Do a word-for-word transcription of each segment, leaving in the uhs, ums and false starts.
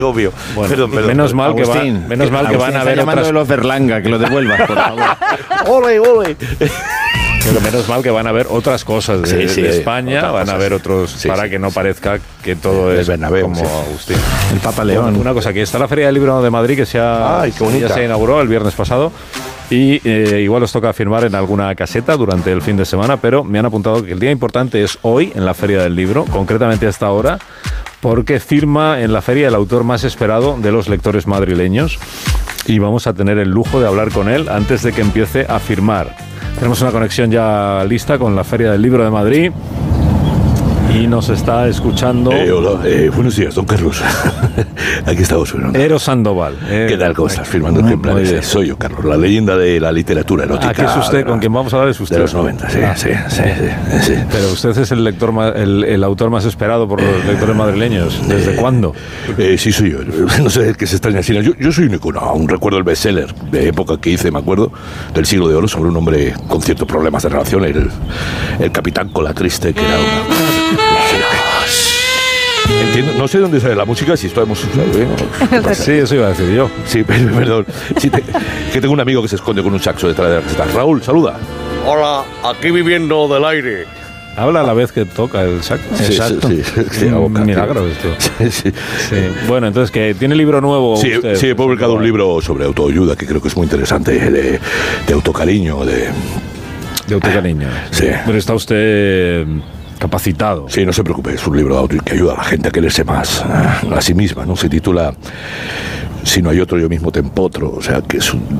Obvio. Bueno, perdón, perdón, menos mal que, va, Agustín, menos mal que van a ver otras... de los Berlanga, que lo devuelvas, por favor. ¡Ole, ole! Pero menos mal que van a ver otras cosas de, Sí, sí, de España, otras van cosas. a ver otros, Sí, para sí. que no parezca que todo El es Bernabéu, como sí. Agustín. El Papa León. Una cosa, aquí está la Feria del Libro de Madrid, que se ha, Ay, qué bonita. ya se inauguró el viernes pasado. Y eh, igual os toca firmar en alguna caseta durante el fin de semana, pero me han apuntado que el día importante es hoy en la Feria del Libro, concretamente a esta hora, porque firma en la feria el autor más esperado de los lectores madrileños y vamos a tener el lujo de hablar con él antes de que empiece a firmar. Tenemos una conexión ya lista con la Feria del Libro de Madrid y nos está escuchando Eh, hola, eh, buenos días, don Carlos. Aquí estamos, Fernando. Eros Sandoval. Eh, ¿Qué tal? ¿Cómo estás? Firmando muy ejemplares. bien. Soy yo, Carlos, la leyenda de la literatura erótica. Aquí es usted, con quien vamos a hablar es usted. De los noventa, sí, Ah. sí, sí, sí, sí. Pero usted es el lector ma- el, el autor más esperado por los lectores madrileños. ¿Desde Eh, cuándo? Eh, sí, soy yo. No sé qué se extraña así. Yo, yo soy un icono. Aún recuerdo el bestseller de época que hice, me acuerdo, del siglo de oro, sobre un hombre con ciertos problemas de relación, el, el capitán Colatriste, que era una... Entiendo, no sé dónde sale la música, si esto hemos... Sí, eso iba a decir yo. Sí, perdón. Sí, te- que tengo un amigo que se esconde con un saxo detrás de la caseta. Raúl, saluda. Hola, aquí viviendo del aire. Habla a la vez que toca el saco. Sí, Exacto. sí, sí, sí, Un hago canción. milagro esto. Sí, sí. Sí. Bueno, entonces, ¿que tiene libro nuevo Sí, usted? sí, he publicado un libro sobre autoayuda que creo que es muy interesante, de, de autocariño, de... De autocariño. Sí. Pero está usted capacitado. Sí, no se preocupe, es un libro de auto que ayuda a la gente a quererse más a, a sí misma, ¿no? Se titula Si no hay otro, yo mismo te empotro, o sea, que es un...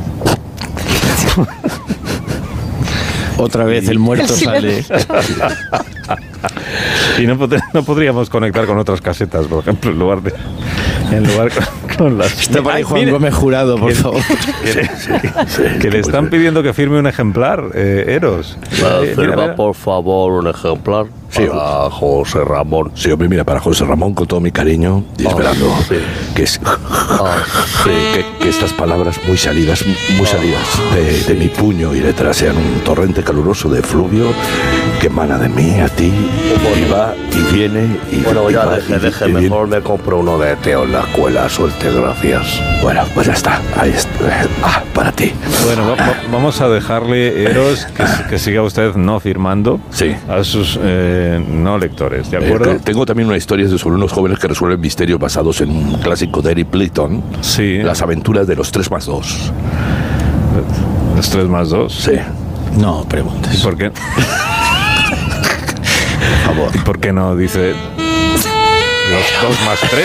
Otra vez el muerto sale. Y no, pod- no podríamos conectar con otras casetas, por ejemplo, en lugar de... En lugar con, con las... Está por ahí Ay, Juan mire, Gómez Jurado, por favor. Sí, sí, sí, que le puede están ser. pidiendo que firme un ejemplar, eh, Eros. Eh, mira, Firma, mira. por favor, un ejemplar Sí, para José Ramón. Sí, hombre, mira, para José Ramón, con todo mi cariño, y Ah, esperando sí. que, es, Ah, que, que- que estas palabras muy salidas, muy salidas de, de mi puño y letra sean un torrente caluroso de fluvio que emana de mí a ti y va y viene y Bueno, y ya va, deje, y- deje, y viene. mejor me compro uno de Teo en la escuela, suerte, gracias. Bueno, pues ya está, ahí está. Ah, para ti. Bueno, va- va- vamos a dejarle, Eros, que, s- que siga usted no firmando Sí. a sus eh, no lectores, ¿de acuerdo? Eh, tengo también una historia sobre unos jóvenes que resuelven misterios basados en un clásico de Eric Playton, Sí. Las aventuras de los tres más dos. Los tres más dos. Sí. No ¿Y preguntes. por qué? Por favor. ¿Y por qué no dice los dos más tres?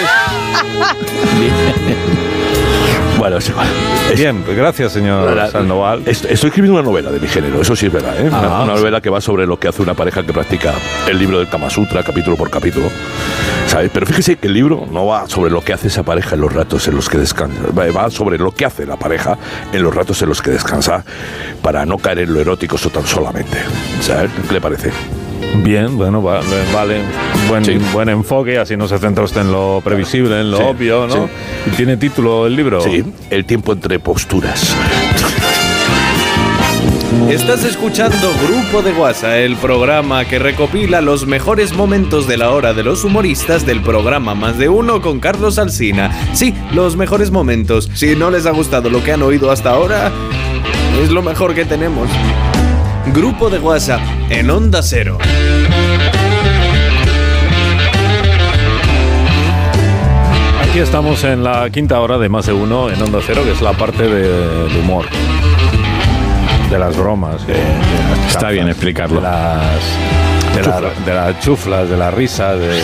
Bueno, es igual. Es- Bien, pues gracias, señor La- Sandoval. est- Estoy escribiendo una novela de mi género, eso sí es verdad, ¿eh? Ah, una, una sí. novela que va sobre lo que hace una pareja que practica el libro del Kama Sutra, capítulo por capítulo, ¿sabes? Pero fíjese que el libro no va sobre lo que hace esa pareja en los ratos en los que descansa, va va sobre lo que hace la pareja en los ratos en los que descansa para no caer en lo erótico so- tan solamente, ¿sabes? ¿Qué le parece? Bien, bueno, va- vale. Buen, Sí. buen enfoque, así no se centra usted en lo previsible, en lo Sí, obvio, ¿no? sí. ¿Y tiene título el libro? Sí, el tiempo entre posturas. Estás escuchando Grupo de Guasa, el programa que recopila los mejores momentos de la hora de los humoristas del programa Más de Uno con Carlos Alsina. Sí, los mejores momentos. Si no les ha gustado lo que han oído hasta ahora, es lo mejor que tenemos. Grupo de Guasa en Onda Cero. Aquí estamos en la quinta hora de Más de Uno en Onda Cero, que es la parte de, de humor. De las bromas. eh, de las Está chafas, bien explicarlo. De las, de, la- de las chuflas, de la risa, de...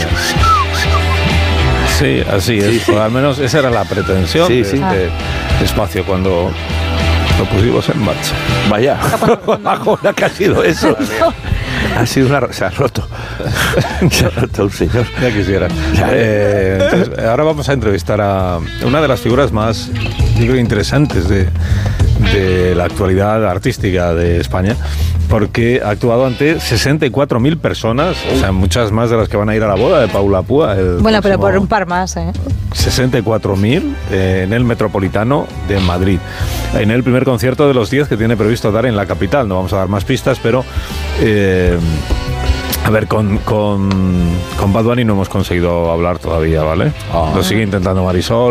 Sí, así es. O al menos esa era la pretensión Sí, de sí. este espacio cuando lo pusimos en marcha. Vaya, ahora que ha sido eso. Ha sido una... Se ha roto. Se ha roto un señor. Ya quisiera. Eh, entonces, ahora vamos a entrevistar a una de las figuras más, yo creo, interesantes de, de la actualidad artística de España, porque ha actuado ante sesenta y cuatro mil personas, o sea, muchas más de las que van a ir a la boda de Paula Púa. el Bueno, pero por próximo- un par más, ¿eh? sesenta y cuatro mil eh, en el Metropolitano de Madrid. En el primer concierto de los diez que tiene previsto dar en la capital. No vamos a dar más pistas, pero eh, A ver, con, con, con Bad Bunny no hemos conseguido hablar todavía, ¿vale? Ah. Lo sigue intentando Marisol.